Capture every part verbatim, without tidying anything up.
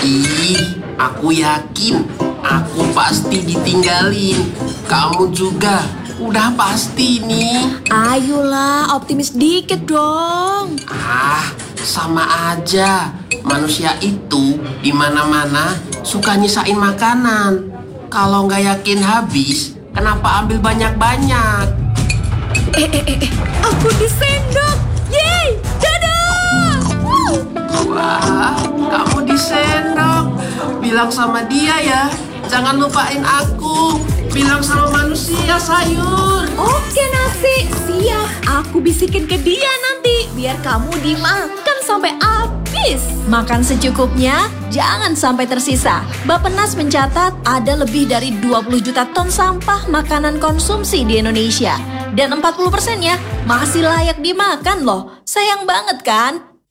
Ih, aku yakin aku pasti ditinggalin. Kamu juga udah pasti nih. Ayolah, optimis dikit dong. Ah, sama aja. Manusia itu di mana-mana suka nyisain makanan. Kalau nggak yakin habis, kenapa ambil banyak-banyak? Eh, eh, eh, eh, aku disendok. Yeay, dadah. Woo. Wah, kamu disendok. Bilang sama dia ya, jangan lupain aku. Bilang sama manusia sayur. Oke nasi, siap. Aku bisikin ke dia nanti, biar kamu dimakan sampai habis. Makan secukupnya, jangan sampai tersisa. Bappenas mencatat ada lebih dari dua puluh juta ton sampah makanan konsumsi di Indonesia. Dan empat puluh persennya masih layak dimakan loh. Sayang banget kan?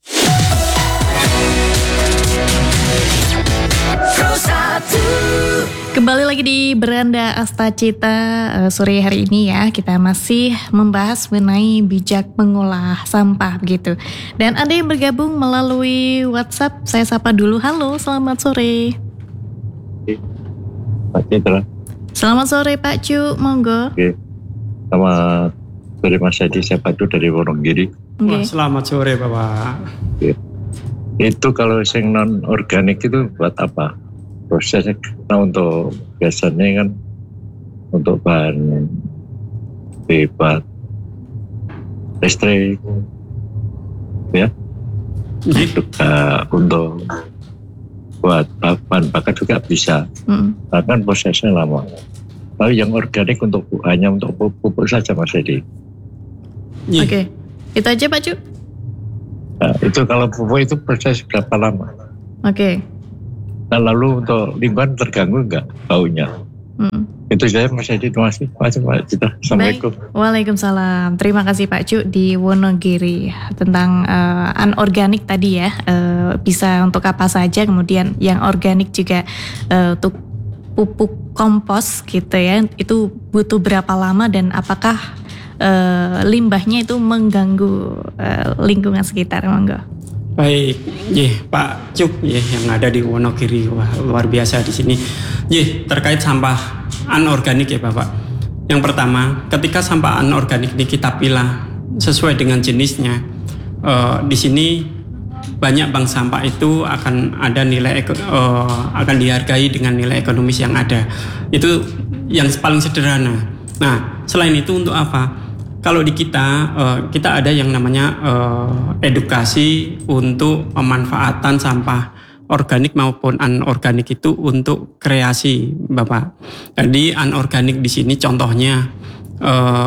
Kembali lagi di Beranda Astacita uh, sore hari ini ya. Kita masih membahas mengenai bijak mengolah sampah begitu. Dan ada yang bergabung melalui WhatsApp. Saya sapa dulu. Halo, selamat sore. Pak Citra. Selamat sore Pak Cu, monggo. Oke. Selamat sore Mas Adi, saya Padu dari Wonogiri. Okay. Wah, selamat sore Bapak. Oke. Itu kalau yang non organik itu buat apa? Prosesnya karena untuk biasanya kan untuk bahan hebat listrik ya, juga untuk buat bahan bakar juga bisa, mm. karena kan prosesnya lama. Tapi yang organik untuk hanya untuk pupuk saja Mas Edi. Oke, okay. Itu aja Pak Cu. Nah, itu kalau pupuk itu proses berapa lama? Oke. Okay. Nah, lalu untuk lingkungan terganggu enggak baunya? Hmm. Itu saya Mas Edi, terima kasih. Assalamualaikum. Baik. Waalaikumsalam. Terima kasih Pak Cu di Wonogiri tentang uh, anorganik tadi ya. Uh, bisa untuk apa saja, kemudian yang organik juga uh, untuk pupuk kompos gitu ya. Itu butuh berapa lama dan apakah uh, limbahnya itu mengganggu uh, lingkungan sekitar? Monggo. Baik, Ye, Pak Cuk, Ye, yang ada di Wonogiri, wah luar biasa di sini. Ye, terkait sampah anorganik ya Bapak. Yang pertama, ketika sampah anorganik ini kita pilah sesuai dengan jenisnya, uh, di sini banyak bank sampah itu akan ada nilai uh, akan dihargai dengan nilai ekonomis yang ada. Itu yang paling sederhana. Nah, selain itu untuk apa? Kalau di kita, uh, kita ada yang namanya uh, edukasi untuk pemanfaatan sampah organik maupun anorganik itu untuk kreasi, Bapak. Jadi anorganik di sini contohnya uh,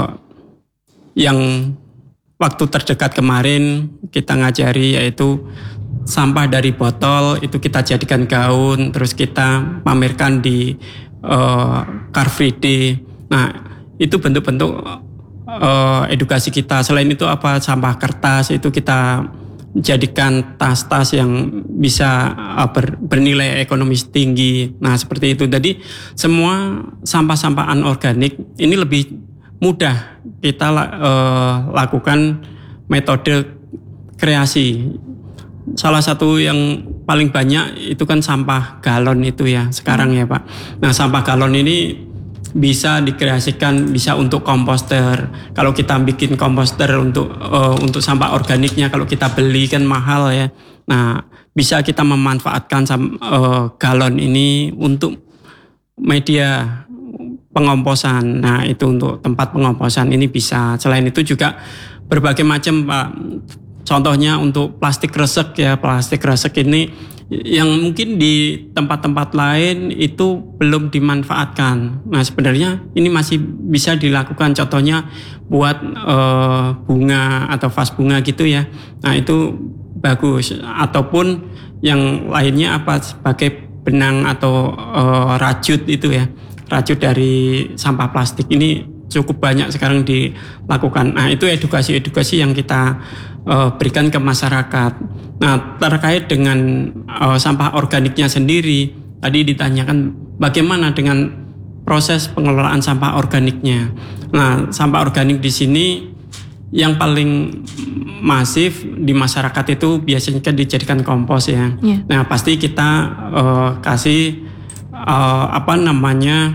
yang waktu terdekat kemarin kita ngajari yaitu sampah dari botol itu kita jadikan gaun, terus kita pamerkan di uh, Car Free Day. Nah, itu bentuk-bentuk Uh, edukasi kita. Selain itu apa, sampah kertas itu kita jadikan tas-tas yang bisa uh, ber, bernilai ekonomis tinggi. Nah seperti itu. Jadi semua sampah-sampah anorganik ini lebih mudah kita uh, lakukan metode kreasi. Salah satu yang paling banyak itu kan sampah galon itu ya sekarang ya Pak. Nah sampah galon ini bisa dikreasikan, bisa untuk komposter. Kalau kita bikin komposter untuk uh, untuk sampah organiknya, kalau kita beli kan mahal ya. Nah, bisa kita memanfaatkan uh, galon ini untuk media pengomposan. Nah, itu untuk tempat pengomposan ini bisa. Selain itu juga berbagai macam Pak. Contohnya untuk plastik resek ya, plastik resek ini yang mungkin di tempat-tempat lain itu belum dimanfaatkan. Nah sebenarnya ini masih bisa dilakukan. Contohnya buat uh, bunga atau vas bunga gitu ya. Nah itu bagus. Ataupun yang lainnya apa sebagai benang atau uh, rajut itu ya. Rajut dari sampah plastik ini cukup banyak sekarang dilakukan. Nah itu edukasi-edukasi yang kita uh, berikan ke masyarakat. Nah terkait dengan uh, sampah organiknya sendiri, tadi ditanyakan bagaimana dengan proses pengelolaan sampah organiknya. Nah sampah organik di sini yang paling masif di masyarakat itu biasanya kan dijadikan kompos ya. Yeah. Nah pasti kita uh, kasih uh, apa namanya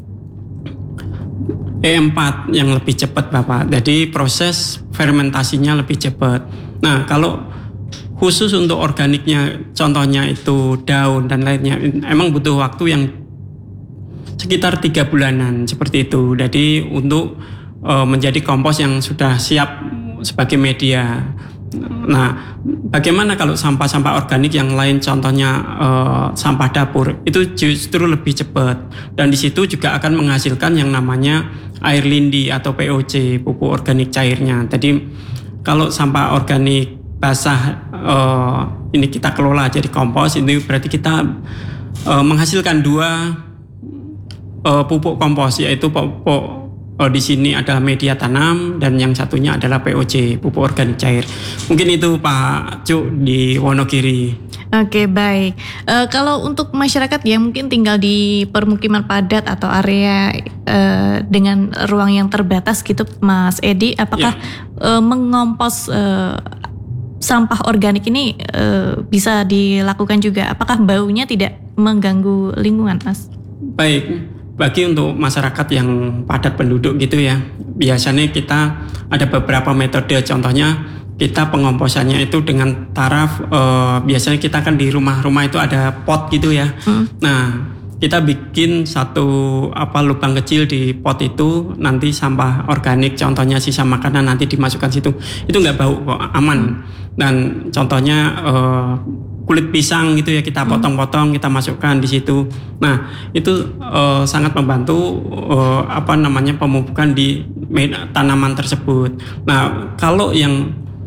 E empat yang lebih cepat Bapak. Jadi proses fermentasinya lebih cepat. Nah kalau khusus untuk organiknya, contohnya itu daun dan lainnya, emang butuh waktu yang sekitar tiga bulanan seperti itu. Jadi untuk uh, menjadi kompos yang sudah siap sebagai media. Nah, bagaimana kalau sampah-sampah organik yang lain, contohnya uh, sampah dapur, itu justru lebih cepat. Dan di situ juga akan menghasilkan yang namanya air lindi atau P O C, pupuk organik cairnya. Jadi kalau sampah organik basah uh, ini kita kelola jadi kompos, ini berarti kita uh, menghasilkan dua Uh, pupuk kompos, yaitu pupuk uh, di sini adalah media tanam dan yang satunya adalah P O C, pupuk organik cair. Mungkin itu Pak Cuk di Wonogiri. Oke, baik. Uh, kalau untuk masyarakat yang mungkin tinggal di permukiman padat atau area uh, dengan ruang yang terbatas gitu, Mas Edi, apakah ya. uh, mengompos uh, sampah organik ini uh, bisa dilakukan juga? Apakah baunya tidak mengganggu lingkungan, Mas? Baik. Bagi untuk masyarakat yang padat penduduk gitu ya, biasanya kita ada beberapa metode. Contohnya kita pengomposannya itu dengan taraf eh, biasanya kita kan di rumah-rumah itu ada pot gitu ya. Hmm. Nah kita bikin satu apa lubang kecil di pot itu, nanti sampah organik, contohnya sisa makanan nanti dimasukkan situ. Itu nggak bau kok, aman. Dan contohnya eh, kulit pisang gitu ya, kita potong-potong, kita masukkan di situ. Nah itu uh, sangat membantu uh, apa namanya pemupukan di tanaman tersebut. Nah kalau yang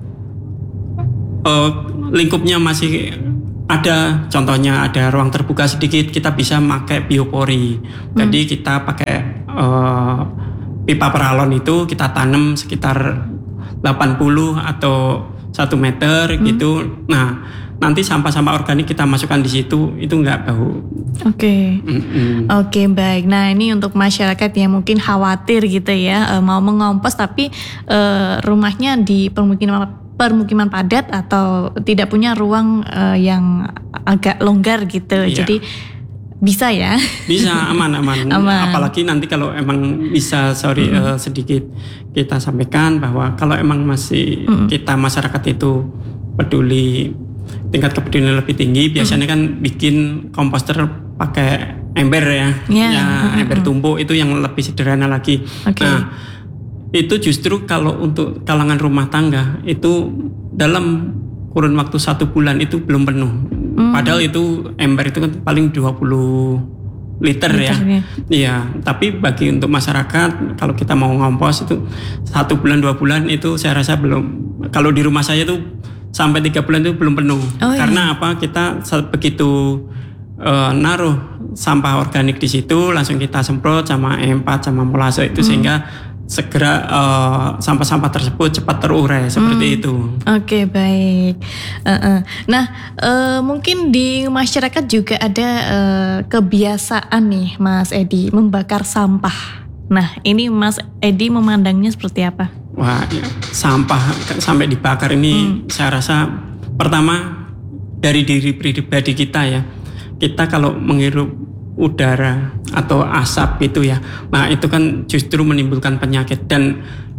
uh, lingkupnya masih ada, contohnya ada ruang terbuka sedikit, kita bisa pakai biopori. Hmm. Jadi kita pakai uh, pipa peralon itu kita tanam sekitar delapan puluh atau satu meter hmm. gitu. Nah nanti sampah-sampah organik kita masukkan di situ, itu nggak bau. Oke, okay. mm-hmm. oke okay, baik. Nah ini untuk masyarakat yang mungkin khawatir gitu ya, mau mengompos tapi uh, rumahnya di permukiman permukiman padat atau tidak punya ruang uh, yang agak longgar gitu. Iya. Jadi bisa ya? Bisa, aman, aman. aman. Apalagi nanti kalau emang bisa, sorry mm-hmm. uh, sedikit kita sampaikan bahwa kalau emang masih mm-hmm. kita masyarakat itu peduli, tingkat kepedulian lebih tinggi, biasanya kan bikin komposter pakai ember ya, yeah. ya ember tumpuk itu yang lebih sederhana lagi. Okay. Nah itu justru kalau untuk kalangan rumah tangga itu dalam kurun waktu satu bulan itu belum penuh. Mm. Padahal itu ember itu kan paling dua puluh liter, liter ya. Iya, tapi bagi untuk masyarakat kalau kita mau ngompos itu satu bulan dua bulan itu saya rasa belum. Kalau di rumah saya itu sampai tiga bulan itu belum penuh. Oh, karena iya. apa? Kita begitu uh, naruh sampah organik di situ langsung kita semprot sama E empat sama molase itu hmm. sehingga segera uh, sampah-sampah tersebut cepat terurai seperti hmm. itu. Oke, okay, baik. Uh-uh. Nah, uh, mungkin di masyarakat juga ada uh, kebiasaan nih, Mas Edi, membakar sampah. Nah, ini Mas Edi memandangnya seperti apa? Wah, ya, sampah sampai dibakar ini hmm. saya rasa pertama dari diri pribadi kita ya. Kita kalau menghirup udara atau asap gitu ya. Nah, itu kan justru menimbulkan penyakit dan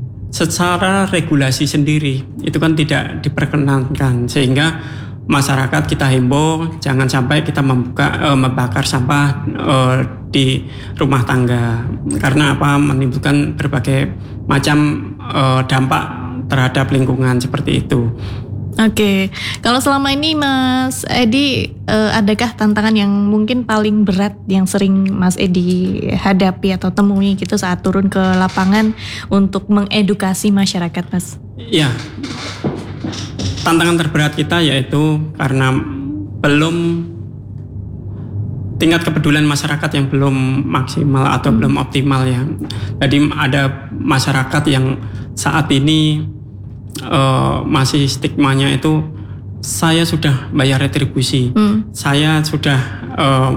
secara regulasi sendiri itu kan tidak diperkenankan, sehingga masyarakat kita himbau jangan sampai kita membuka eh, membakar sampah eh, di rumah tangga karena apa menimbulkan berbagai macam eh, dampak terhadap lingkungan seperti itu. Oke, kalau selama ini Mas Edi eh, adakah tantangan yang mungkin paling berat yang sering Mas Edi hadapi atau temui gitu saat turun ke lapangan untuk mengedukasi masyarakat, Mas? Iya. Tantangan terberat kita yaitu karena belum tingkat kepedulian masyarakat yang belum maksimal atau hmm. belum optimal ya. Jadi ada masyarakat yang saat ini uh, masih stigmanya itu saya sudah bayar retribusi, hmm. saya sudah uh,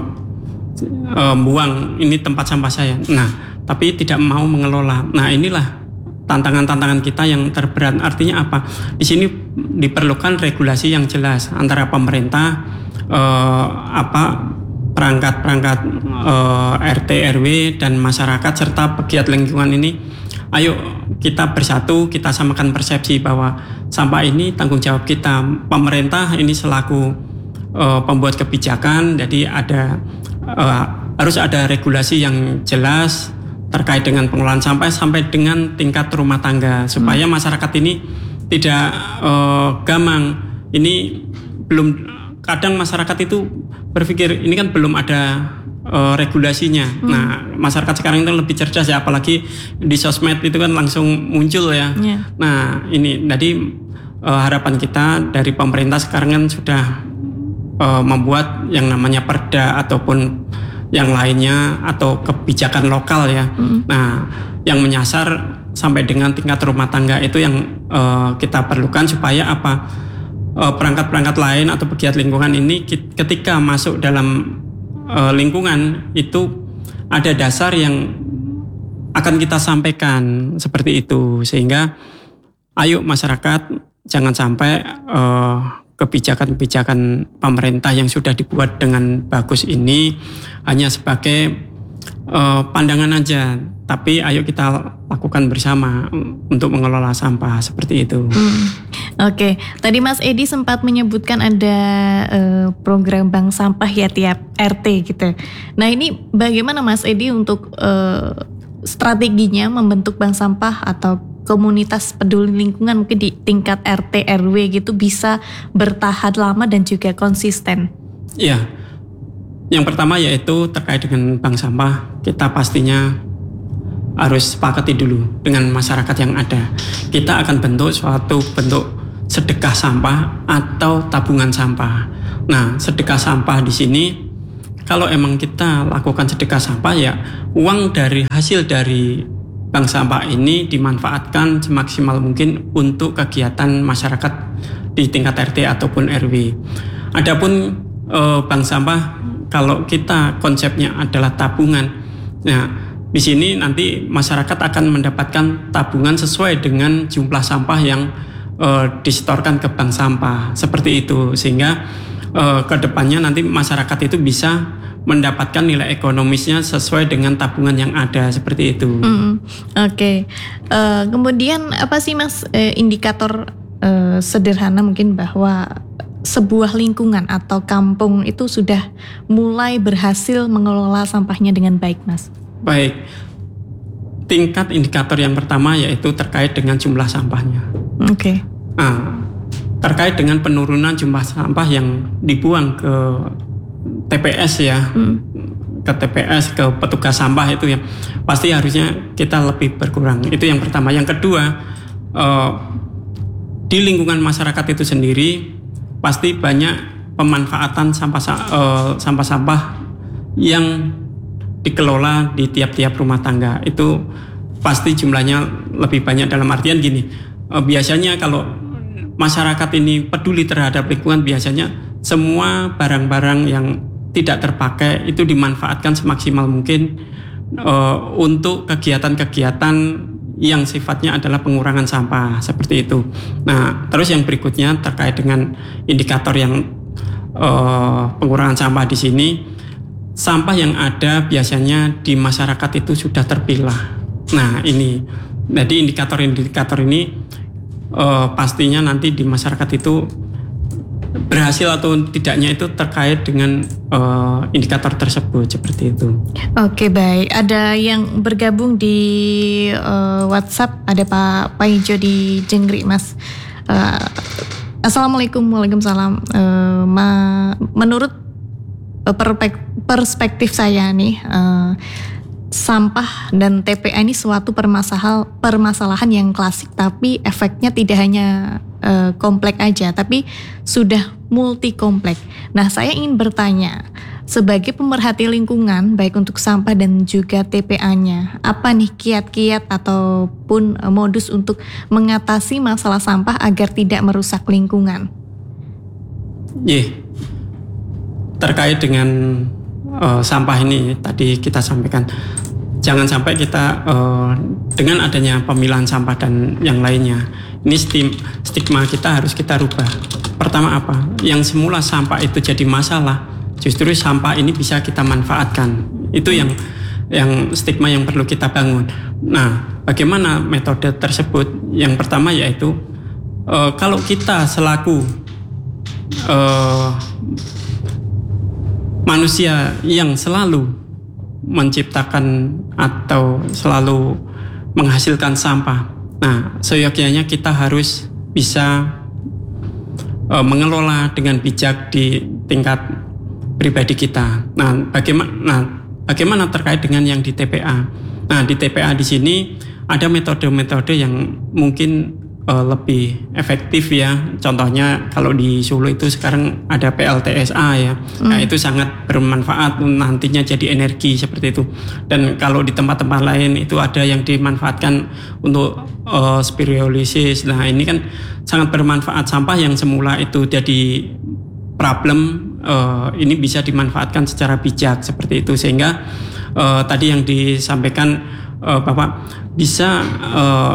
uh, buang ini tempat sampah saya. Nah, tapi tidak mau mengelola. Nah, inilah tantangan-tantangan kita yang terberat. Artinya apa? Di sini diperlukan regulasi yang jelas antara pemerintah, eh, apa perangkat-perangkat eh, R T R W dan masyarakat serta pegiat lingkungan ini. Ayo kita bersatu, kita samakan persepsi bahwa sampah ini tanggung jawab kita. Pemerintah ini selaku uh, pembuat kebijakan, jadi ada uh, harus ada regulasi yang jelas terkait dengan pengelolaan sampah sampai dengan tingkat rumah tangga supaya masyarakat ini tidak uh, gamang. Ini belum, kadang masyarakat itu berpikir ini kan belum ada Uh, regulasinya. Hmm. Nah, masyarakat sekarang itu lebih cerdas ya, apalagi di sosmed itu kan langsung muncul ya. Yeah. Nah, ini jadi uh, harapan kita dari pemerintah sekarang kan sudah uh, membuat yang namanya perda ataupun yang lainnya atau kebijakan lokal ya. Hmm. Nah, yang menyasar sampai dengan tingkat rumah tangga itu yang uh, kita perlukan supaya apa? Uh, perangkat-perangkat lain atau pegiat lingkungan ini ketika masuk dalam lingkungan itu ada dasar yang akan kita sampaikan seperti itu, sehingga ayo masyarakat jangan sampai uh, kebijakan-kebijakan pemerintah yang sudah dibuat dengan bagus ini hanya sebagai uh, pandangan aja, tapi ayo kita lakukan bersama untuk mengelola sampah seperti itu. Hmm. Oke, okay. Tadi Mas Edi sempat menyebutkan ada uh, program bank sampah ya tiap R T gitu. Nah ini bagaimana Mas Edi untuk uh, strateginya membentuk bank sampah atau komunitas peduli lingkungan mungkin di tingkat R T R W gitu bisa bertahan lama dan juga konsisten? Iya, yang pertama yaitu terkait dengan bank sampah, kita pastinya harus sepakati dulu dengan masyarakat yang ada. Kita akan bentuk suatu bentuk sedekah sampah atau tabungan sampah. Nah, sedekah sampah di sini kalau emang kita lakukan sedekah sampah ya uang dari hasil dari bank sampah ini dimanfaatkan semaksimal mungkin untuk kegiatan masyarakat di tingkat R T ataupun R W. Adapun eh, bank sampah kalau kita konsepnya adalah tabungan. Nah, di sini nanti masyarakat akan mendapatkan tabungan sesuai dengan jumlah sampah yang uh, disetorkan ke bank sampah seperti itu, sehingga uh, ke depannya nanti masyarakat itu bisa mendapatkan nilai ekonomisnya sesuai dengan tabungan yang ada seperti itu. Mm, Oke, okay. uh, kemudian apa sih Mas uh, indikator uh, sederhana mungkin bahwa sebuah lingkungan atau kampung itu sudah mulai berhasil mengelola sampahnya dengan baik, Mas? Baik, tingkat indikator yang pertama yaitu terkait dengan jumlah sampahnya. Oke. Okay. Nah, terkait dengan penurunan jumlah sampah yang dibuang ke T P S ya, hmm. ke T P S, ke petugas sampah itu ya, pasti harusnya kita lebih berkurang. Itu yang pertama. Yang kedua, eh, di lingkungan masyarakat itu sendiri pasti banyak pemanfaatan sampah eh, sampah-sampah yang dikelola di tiap-tiap rumah tangga. Itu pasti jumlahnya lebih banyak, dalam artian gini, eh, biasanya kalau masyarakat ini peduli terhadap lingkungan, biasanya semua barang-barang yang tidak terpakai itu dimanfaatkan semaksimal mungkin uh, untuk kegiatan-kegiatan yang sifatnya adalah pengurangan sampah seperti itu. Nah, terus yang berikutnya terkait dengan indikator yang uh, pengurangan sampah di sini, sampah yang ada biasanya di masyarakat itu sudah terpilah. Nah, ini jadi indikator-indikator ini uh, pastinya nanti di masyarakat itu berhasil atau tidaknya itu terkait dengan uh, indikator tersebut seperti itu. Oke, baik. Ada yang bergabung di uh, WhatsApp, ada Pak Paijo di Jengri, Mas. Uh, Assalamualaikum, waalaikumsalam. Uh, ma, menurut uh, perspektif saya nih, uh, sampah dan T P A ini suatu permasalahan permasalahan yang klasik, tapi efeknya tidak hanya uh, komplek aja, tapi sudah multi komplek. Nah, saya ingin bertanya, sebagai pemerhati lingkungan, baik untuk sampah dan juga T P A-nya, apa nih kiat-kiat ataupun uh, modus untuk mengatasi masalah sampah agar tidak merusak lingkungan? Yeah. Terkait dengan uh, sampah ini tadi kita sampaikan, jangan sampai kita uh, dengan adanya pemilahan sampah dan yang lainnya, ini stigma kita harus kita rubah. Pertama apa? Yang semula sampah itu jadi masalah, justru sampah ini bisa kita manfaatkan. Itu yang yang stigma yang perlu kita bangun. Nah, bagaimana metode tersebut? Yang pertama yaitu uh, kalau kita selaku uh, manusia yang selalu menciptakan atau selalu menghasilkan sampah, nah seyogyanya kita harus bisa uh, mengelola dengan bijak di tingkat pribadi kita. Nah, bagaimana? Nah, bagaimana terkait dengan yang di T P A? Nah, di T P A di sini ada metode-metode yang mungkin uh, lebih efektif ya. Contohnya kalau di Solo itu sekarang ada P L T S A ya. Hmm. Nah, itu sangat bermanfaat, nantinya jadi energi seperti itu. Dan kalau di tempat-tempat lain itu ada yang dimanfaatkan untuk uh, spirolisis. Nah, ini kan sangat bermanfaat. Sampah yang semula itu jadi problem, uh, ini bisa dimanfaatkan secara bijak seperti itu, sehingga uh, tadi yang disampaikan uh, Bapak bisa uh,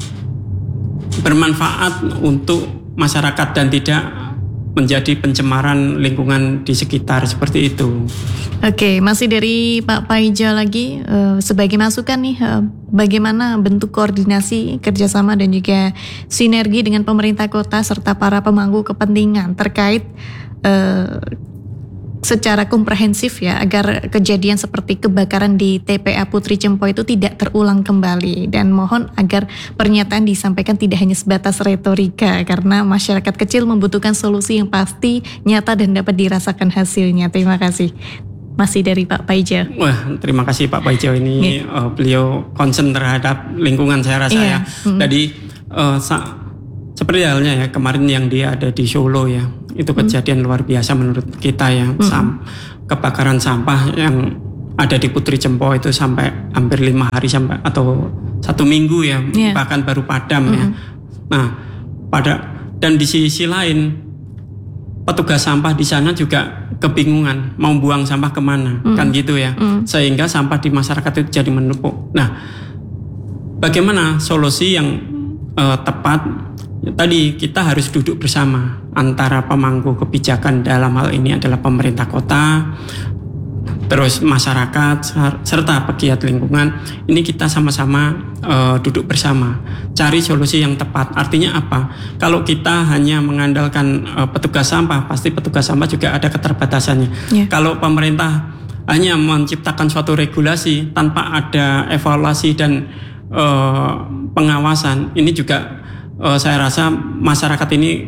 bermanfaat untuk masyarakat dan tidak menjadi pencemaran lingkungan di sekitar seperti itu. Oke, masih dari Pak Paijo lagi, uh, sebagai masukan nih, uh, bagaimana bentuk koordinasi kerjasama dan juga sinergi dengan pemerintah kota serta para pemangku kepentingan terkait uh, secara komprehensif ya, agar kejadian seperti kebakaran di T P A Putri Cempo itu tidak terulang kembali, dan mohon agar pernyataan disampaikan tidak hanya sebatas retorika, karena masyarakat kecil membutuhkan solusi yang pasti, nyata dan dapat dirasakan hasilnya. Terima kasih. Masih dari Pak Paijo. Wah, terima kasih Pak Paijo, ini yeah. uh, beliau concern terhadap lingkungan saya rasa yeah. ya. Mm-hmm. Jadi uh, sa- seperti halnya ya kemarin yang dia ada di Solo ya, itu kejadian mm. luar biasa menurut kita ya. Mm. Sam- kebakaran sampah yang ada di Putri Cempo itu sampai hampir lima hari sampai atau satu minggu ya, yeah. bahkan baru padam mm. ya. Nah, pada dan di sisi lain petugas sampah di sana juga kebingungan mau buang sampah kemana, mm. kan gitu ya, mm. sehingga sampah di masyarakat itu jadi menumpuk. Nah, bagaimana solusi yang uh, tepat? Ya, tadi kita harus duduk bersama antara pemangku kebijakan, dalam hal ini adalah pemerintah kota, terus masyarakat serta pegiat lingkungan. Ini kita sama-sama uh, duduk bersama, cari solusi yang tepat. Artinya apa? Kalau kita hanya mengandalkan uh, petugas sampah, pasti petugas sampah juga ada keterbatasannya. Yeah. Kalau pemerintah hanya menciptakan suatu regulasi tanpa ada evaluasi dan uh, pengawasan, ini juga uh, saya rasa masyarakat ini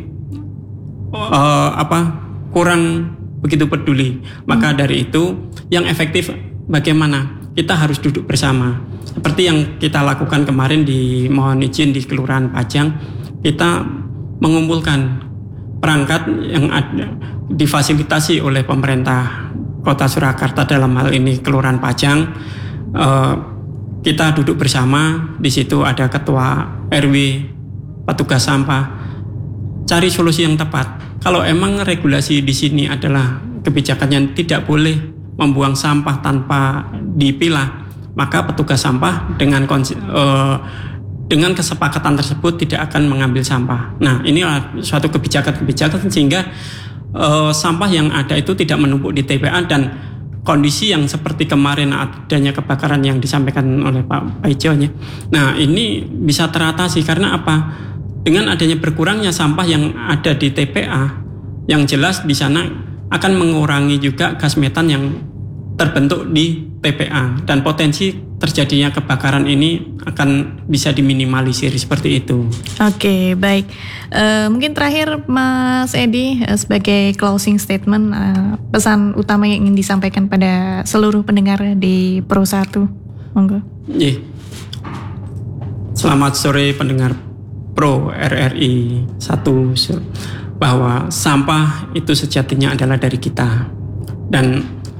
uh, apa kurang begitu peduli. Maka hmm. dari itu yang efektif bagaimana? Kita harus duduk bersama. Seperti yang kita lakukan kemarin di mohon izin di Kelurahan Pajang, kita mengumpulkan perangkat yang ada difasilitasi oleh pemerintah Kota Surakarta, dalam hal ini Kelurahan Pajang. Uh, kita duduk bersama, di situ ada ketua R W, petugas sampah, cari solusi yang tepat. Kalau emang regulasi di sini adalah kebijakannya tidak boleh membuang sampah tanpa dipilah, maka petugas sampah dengan uh, dengan kesepakatan tersebut tidak akan mengambil sampah. Nah, ini suatu kebijakan-kebijakan sehingga uh, sampah yang ada itu tidak menumpuk di T P A, dan kondisi yang seperti kemarin adanya kebakaran yang disampaikan oleh Pak Paijo. Nah, ini bisa teratasi karena apa? Dengan adanya berkurangnya sampah yang ada di T P A, yang jelas di sana akan mengurangi juga gas metan yang terbentuk di T P A, dan potensi terjadinya kebakaran ini akan bisa diminimalisir seperti itu. Oke, baik. Uh, mungkin terakhir Mas Edi, uh, sebagai closing statement, uh, pesan utama yang ingin disampaikan pada seluruh pendengar di Pro satu. Monggo. Yeah. Selamat sore pendengar Pro R R I satu, bahwa sampah itu sejatinya adalah dari kita, dan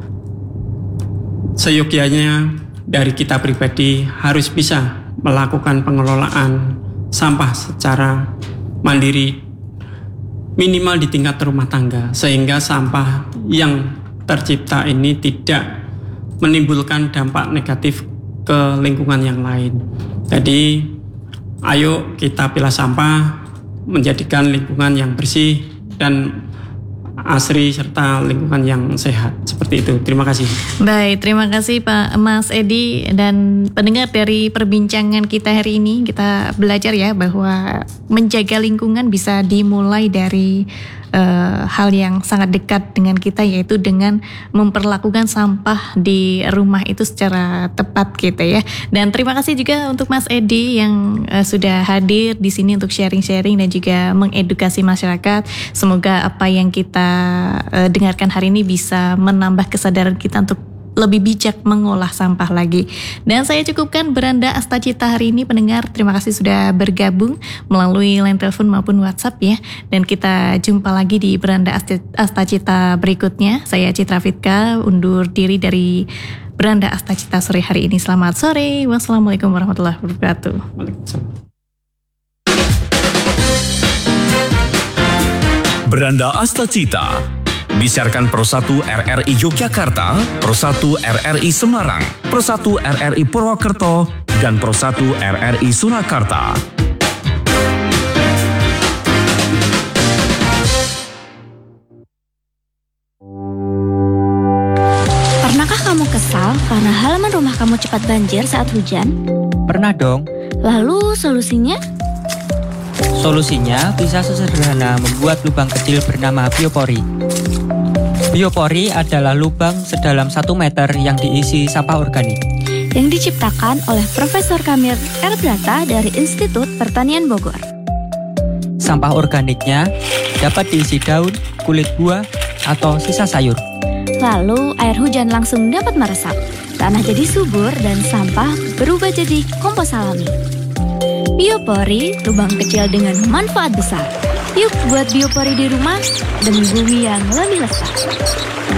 seyogyanya dari kita pribadi harus bisa melakukan pengelolaan sampah secara mandiri, minimal di tingkat rumah tangga, sehingga sampah yang tercipta ini tidak menimbulkan dampak negatif ke lingkungan yang lain. Jadi ayo kita pilah sampah, menjadikan lingkungan yang bersih dan asri serta lingkungan yang sehat. Seperti itu. Terima kasih. Baik, terima kasih Pak Mas Edi dan pendengar. Dari perbincangan kita hari ini kita belajar ya bahwa menjaga lingkungan bisa dimulai dari uh, hal yang sangat dekat dengan kita, yaitu dengan memperlakukan sampah di rumah itu secara tepat gitu ya. Dan terima kasih juga untuk Mas Edi yang uh, sudah hadir di sini untuk sharing-sharing dan juga mengedukasi masyarakat. Semoga apa yang kita uh, dengarkan hari ini bisa menambah kesadaran kita untuk lebih bijak mengolah sampah lagi. Dan saya cukupkan Beranda Astacita hari ini, pendengar. Terima kasih sudah bergabung melalui line telepon maupun WhatsApp ya. Dan kita jumpa lagi di Beranda Astacita berikutnya. Saya Citra Fitka undur diri dari Beranda Astacita sore hari ini. Selamat sore. Wassalamualaikum warahmatullahi wabarakatuh. Waalaikumsalam. Beranda Astacita disiarkan Pro satu R R I Yogyakarta, Pro satu R R I Semarang, Pro satu R R I Purwokerto, dan Pro satu R R I Surakarta. Pernahkah kamu kesal karena halaman rumah kamu cepat banjir saat hujan? Pernah dong. Lalu solusinya? Solusinya bisa sesederhana membuat lubang kecil bernama biopori. Biopori adalah lubang sedalam satu meter yang diisi sampah organik. Yang diciptakan oleh Profesor Kamil R. Brata dari Institut Pertanian Bogor. Sampah organiknya dapat diisi daun, kulit buah, atau sisa sayur. Lalu air hujan langsung dapat meresap. Tanah jadi subur dan sampah berubah jadi kompos alami. Biopori, lubang kecil dengan manfaat besar. Yuk buat biopori di rumah demi bumi yang lebih lestari.